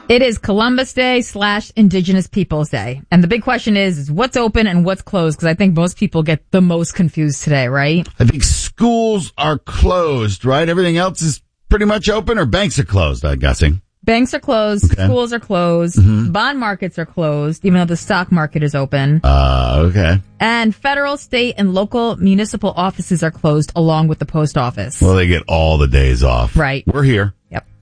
It is Columbus Day / Indigenous Peoples Day. And the big question is what's open and what's closed? Because I think most people get the most confused today, right? I think schools are closed, right? Everything else is pretty much open, or banks are closed, I'm guessing. Banks are closed. Okay. Schools are closed. Mm-hmm. Bond markets are closed, even though the stock market is open. Okay. And federal, state, and local municipal offices are closed along with the post office. Well, they get all the days off. Right. We're here. Yep.